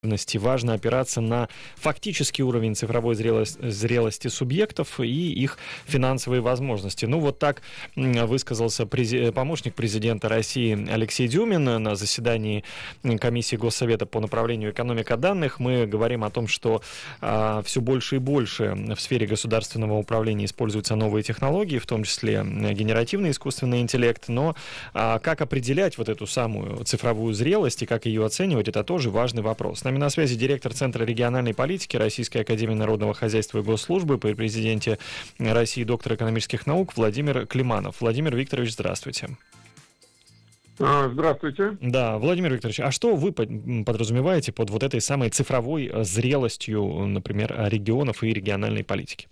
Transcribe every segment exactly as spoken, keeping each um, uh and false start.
Важно опираться на фактический уровень цифровой зрелости, зрелости субъектов и их финансовые возможности. Ну, вот так высказался прези... помощник президента России Алексей Дюмин на заседании комиссии Госсовета по направлению экономика данных. Мы говорим о том, что а, все больше и больше в сфере государственного управления используются новые технологии, в том числе генеративный искусственный интеллект. Но а, как определять вот эту самую цифровую зрелость и как ее оценивать, это тоже важный вопрос. С нами на связи директор Центра региональной политики Российской академии народного хозяйства и госслужбы при президенте России, доктор экономических наук Владимир Климанов. Владимир Викторович, здравствуйте. Здравствуйте. Да, Владимир Викторович, а что вы подразумеваете под вот этой самой цифровой зрелостью, например, регионов и региональной политики?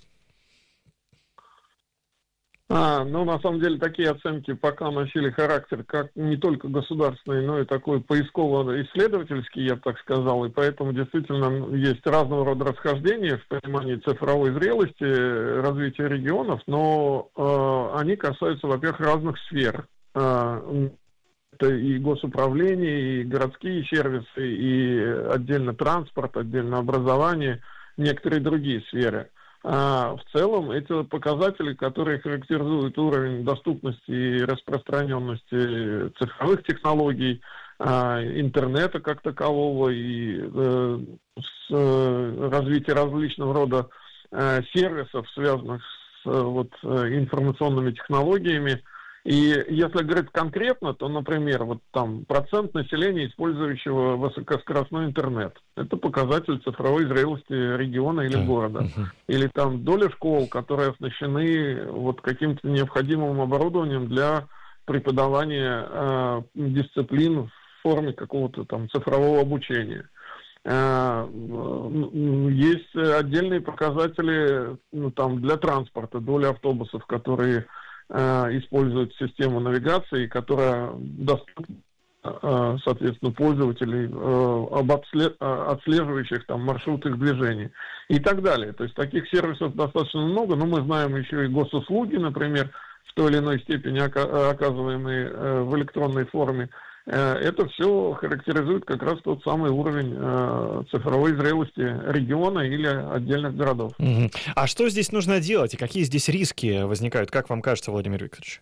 А, ну, на самом деле, такие оценки пока носили характер как не только государственный, но и такой поисково-исследовательский, я бы так сказал, и поэтому действительно есть разного рода расхождения в понимании цифровой зрелости, развития регионов, но э, они касаются, во-первых, разных сфер. Э, это и госуправление, и городские сервисы, и отдельно транспорт, отдельно образование, некоторые другие сферы. А в целом это показатели, которые характеризуют уровень доступности и распространенности цифровых технологий, а, интернета как такового и э, с, э, развития различного рода э, сервисов, связанных с э, вот, э, информационными технологиями. И если говорить конкретно, то, например, вот там процент населения, использующего высокоскоростной интернет, это показатель цифровой зрелости региона или города. Uh-huh. Или там доля школ, которые оснащены вот каким-то необходимым оборудованием для преподавания э, дисциплин в форме какого-то там цифрового обучения. Э, есть отдельные показатели ну, там, для транспорта, доля автобусов, которые используют систему навигации, которая доступна, соответственно, пользователей, отслеживающих там маршруты их движения и так далее. То есть таких сервисов достаточно много, но мы знаем еще и госуслуги, например, в той или иной степени оказываемые в электронной форме. Это все характеризует как раз тот самый уровень э, цифровой зрелости региона или отдельных городов. Угу. А что здесь нужно делать и какие здесь риски возникают, как вам кажется, Владимир Викторович?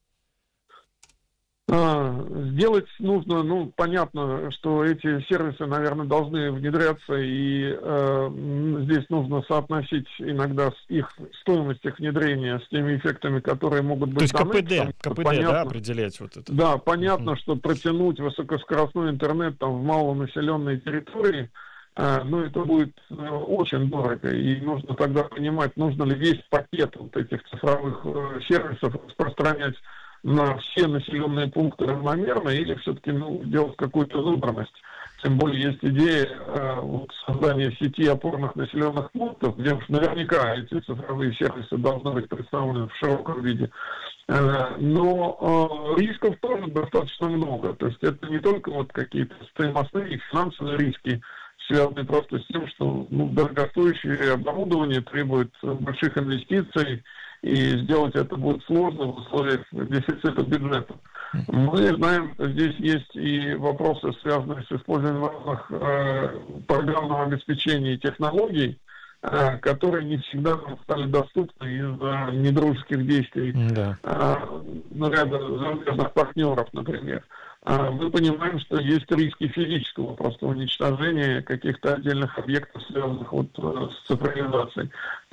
А, сделать нужно, ну, понятно, что эти сервисы, наверное, должны внедряться, и э, здесь нужно соотносить иногда их стоимость их внедрения с теми эффектами, которые могут быть даны. То есть КПД, КПД, понятно, да, определять вот это? Да, понятно, uh-huh. что протянуть высокоскоростной интернет там в малонаселенной территории, э, ну, это будет э, очень дорого, и нужно тогда понимать, нужно ли весь пакет вот этих цифровых э, сервисов распространять на все населенные пункты равномерно, или все-таки ну, делать какую-то выбранность. Тем более есть идея э, вот, создания сети опорных населенных пунктов, где уж наверняка эти цифровые сервисы должны быть представлены в широком виде. Э, но э, рисков тоже достаточно много. То есть это не только вот какие-то стоимостные финансовые риски, связанные просто с тем, что ну, дорогостоящее оборудование требует больших инвестиций, и сделать это будет сложно в условиях дефицита бюджета. Мы знаем, что здесь есть и вопросы, связанные с использованием разных э, программного обеспечения и технологий, э, которые не всегда стали доступны из-за недружеских действий да. э, ряда зарубежных партнеров, например. Мы понимаем, что есть риски физического просто уничтожения каких-то отдельных объектов, связанных вот с цифровизацией.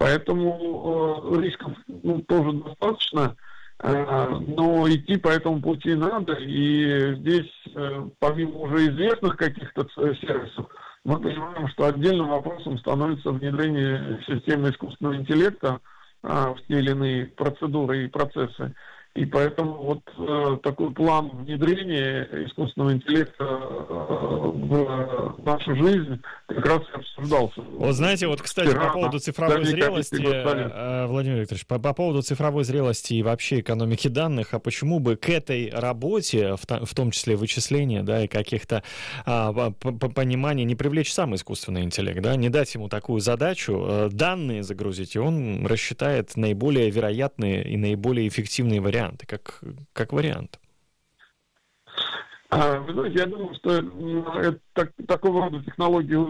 Поэтому э, рисков ну, тоже достаточно, э, но идти по этому пути надо. И здесь, э, помимо уже известных каких-то сервисов, мы понимаем, что отдельным вопросом становится внедрение системы искусственного интеллекта э, в те или иные процедуры и процессы. И поэтому вот э, такой план внедрения искусственного интеллекта э, в нашу жизнь как раз и обсуждался. Вот знаете, вот, кстати, Вчера, по поводу цифровой зрелости, э, Владимир Викторович, по, по поводу цифровой зрелости и вообще экономики данных, а почему бы к этой работе, в, в том числе вычисления, да, и каких-то а, по, по, пониманий, не привлечь сам искусственный интеллект, да, не дать ему такую задачу, э, данные загрузить, и он рассчитает наиболее вероятные и наиболее эффективные варианты. Как, как вариант. Вы знаете, я думаю, что это, такого рода технологии